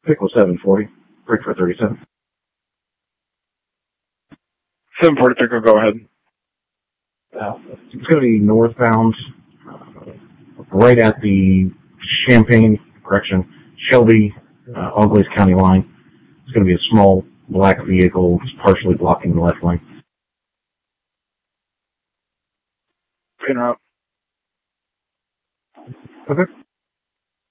Pickle 740. Break for 37. 740 Pickle, go ahead. It's going to be northbound, right at the Shelby, Auglaize County line. It's going to be a small black vehicle. It's partially blocking the left lane. Pin route. Okay.